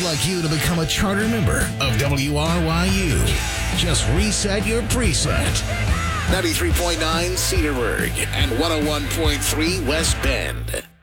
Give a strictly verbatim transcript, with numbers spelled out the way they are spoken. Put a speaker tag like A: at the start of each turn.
A: like you to become a charter member of W R Y U. Just reset your preset. ninety-three point nine Cedarburg and one oh one point three West Bend.